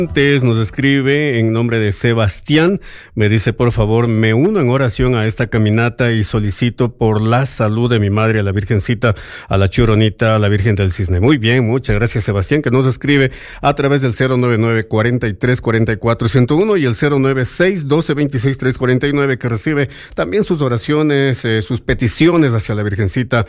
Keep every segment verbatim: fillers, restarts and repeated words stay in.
Nos escribe en nombre de Sebastián, me dice: por favor, me uno en oración a esta caminata y solicito por la salud de mi madre, a la Virgencita, a la Churonita, a la Virgen del Cisne. Muy bien, muchas gracias, Sebastián, que nos escribe a través del cero nueve nueve, cuarenta y tres, cuarenta y cuatro, ciento uno y el cero nueve seis, doce, veintiséis, trescientos cuarenta y nueve, que recibe también sus oraciones, eh, sus peticiones hacia la Virgencita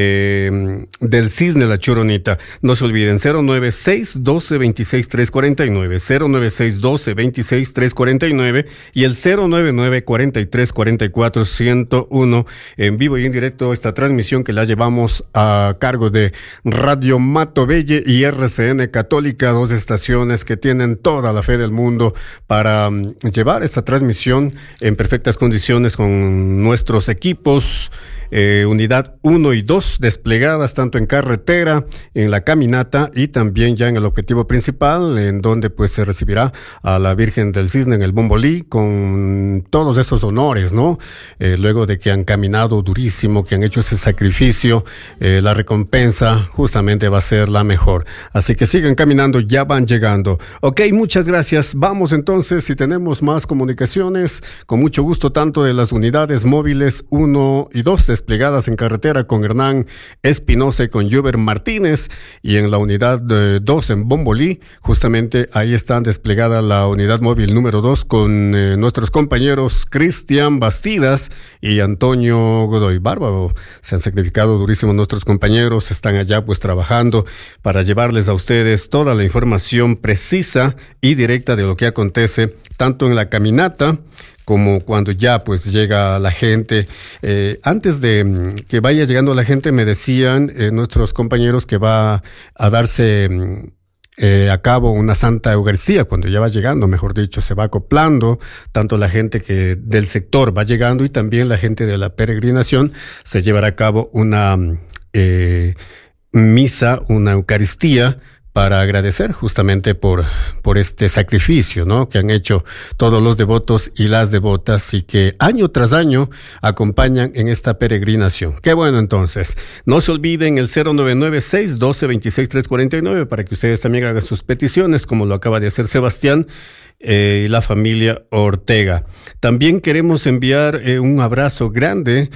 eh, del Cisne, la Churonita. No se olviden, cero nueve seis, doce, veintiséis, trescientos cuarenta y nueve, cero nueve seis, doce, veintiséis, trescientos cuarenta y nueve y el cero nueve nueve, cuarenta y tres, cuarenta y cuatro, ciento uno. En vivo y en directo esta transmisión que la llevamos a cargo de Radio Matovelle y R C N Católica, dos estaciones que tienen toda la fe del mundo para um, llevar esta transmisión en perfectas condiciones con nuestros equipos. Eh, unidad uno y dos desplegadas tanto en carretera, en la caminata y también ya en el objetivo principal, en donde pues se recibirá a la Virgen del Cisne en el Bombolí con todos esos honores, ¿no? Eh, luego de que han caminado durísimo, que han hecho ese sacrificio, eh, la recompensa justamente va a ser la mejor. Así que sigan caminando, ya van llegando. Ok, muchas gracias. Vamos entonces, si tenemos más comunicaciones, con mucho gusto, tanto de las unidades móviles uno y dos desplegadas en carretera con Hernán Espinosa y con Juber Martínez, y en la unidad dos en Bombolí, justamente ahí están desplegada la unidad móvil número dos con eh, nuestros compañeros Cristian Bastidas y Antonio Godoy. Bárbaro, se han sacrificado durísimo nuestros compañeros, están allá pues trabajando para llevarles a ustedes toda la información precisa y directa de lo que acontece, tanto en la caminata como cuando ya pues llega la gente. Eh, antes de que vaya llegando la gente, me decían eh, nuestros compañeros que va a darse eh, a cabo una Santa Eucaristía cuando ya va llegando, mejor dicho, se va acoplando tanto la gente que del sector va llegando y también la gente de la peregrinación. Se llevará a cabo una eh, misa, una Eucaristía, para agradecer justamente por, por este sacrificio, ¿no?, que han hecho todos los devotos y las devotas y que año tras año acompañan en esta peregrinación. Qué bueno, entonces. No se olviden el cero nueve nueve seis, doce, veintiséis, trescientos cuarenta y nueve para que ustedes también hagan sus peticiones, como lo acaba de hacer Sebastián eh, y la familia Ortega. También queremos enviar eh, un abrazo grande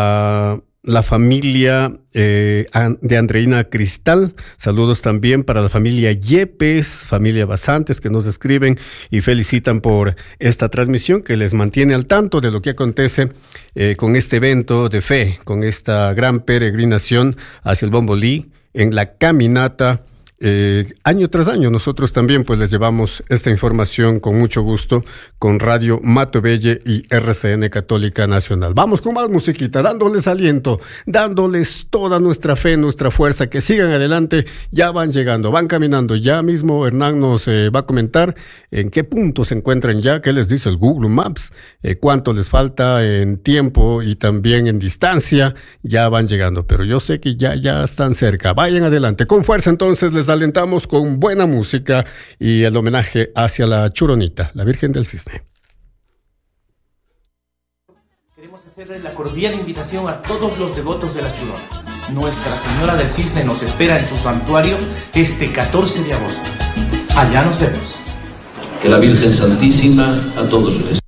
a la familia eh, de Andreina Cristal. Saludos también para la familia Yepes, familia Basantes, que nos escriben y felicitan por esta transmisión que les mantiene al tanto de lo que acontece eh, con este evento de fe, con esta gran peregrinación hacia el Bombolí en la caminata. Eh, año tras año nosotros también pues les llevamos esta información con mucho gusto con Radio Matovelle y R C N Católica Nacional. Vamos con más musiquita, dándoles aliento, dándoles toda nuestra fe, nuestra fuerza, que sigan adelante. Ya van llegando, van caminando. Ya mismo Hernán nos eh, va a comentar en qué punto se encuentran ya, qué les dice el Google Maps, eh, cuánto les falta en tiempo y también en distancia. Ya van llegando, pero yo sé que ya, ya están cerca. Vayan adelante, con fuerza. Entonces les alentamos con buena música y el homenaje hacia la Churonita, la Virgen del Cisne. Queremos hacerle la cordial invitación a todos los devotos de la Churona. Nuestra Señora del Cisne nos espera en su santuario este catorce de agosto. Allá nos vemos. Que la Virgen Santísima a todos les